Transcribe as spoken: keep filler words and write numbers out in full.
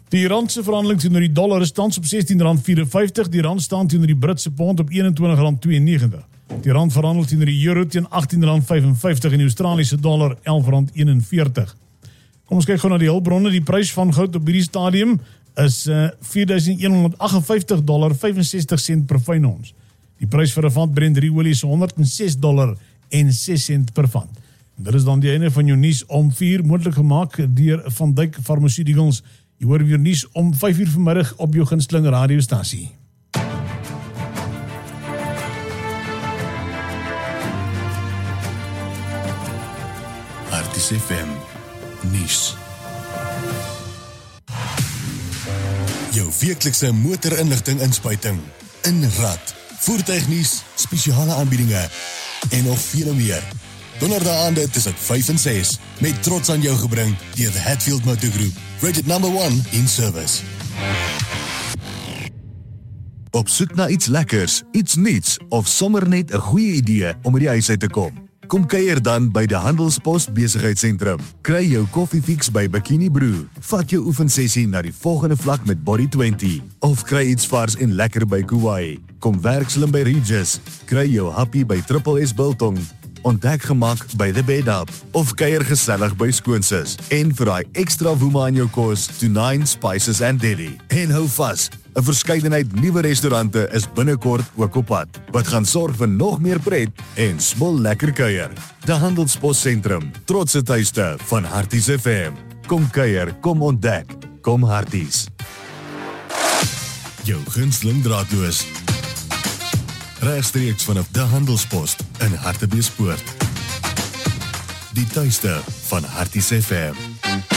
Die Iranse verhandeling teenoor die dollar is tans op sestien rand vyerenvyftig, die rand staan teenoor die Britse pond op eenentwintig rand tweeënnegentig. Die rand verhandel teenoor die euro teen agttien rand vyfenvyftig en die Australiese dollar elf rand eenenveertig. Kom ons kyk gou na die hulpbronne. Die prys van goud op hierdie stadium is uh, vier duisend een honderd agt vyf dollar vyfensestig sent per fyn ons. Die prys vir 'n vat Brent olie is honderd ses dollar en ses sent per vat. Dit is dan die einde van jou nuus om vier, moontlik gemaak deur Van Dijk Pharmaceuticals. Jy hoor weer nuus om vyf uur vanmiddag op jou gunsteling radiostasie. Artis F M nuus. Jou weeklikse motorinligting inspuiting in rad, voertuignuus, spesiale aanbiedinge en nog veel meer. Donderdag aande tussen vyf en ses met trots aan jou gebring deur the Hatfield Motor Group, rated number one in service. Op soek na iets lekkers, iets nuuts of sommer net 'n goeie idee om by die huis uit te kom? Kom kuier dan by die Handelspost Besigheidsentrum. Kry jou koffiefix by Bikini Brew. Vat jou oefensessie na die volgende vlak met Body twintig. Of kry iets vars en lekker by Kauai. Kom werk slim by Regis. Kry jou happy by Triple S Biltong. Ontdek gemak by The Bed Up. Of kuier gesellig by Skoonsis. En vir daai ekstra woema in jou kos, to Nine Spices and Deli. En hou vas, 'n verskeidenheid nuwe restaurante is binnekort ook op pad, wat gaan sorg vir nog meer pret en smol lekker kuier. Die Handelspost Sentrum, trotse tuiste van Harties F M. Kom kuier, kom ontdek, kom Harties. Jou gunsteling draadloos. Regstreeks vanaf die Handelspost in Hartbeespoort. Die tuiste van Harties F M.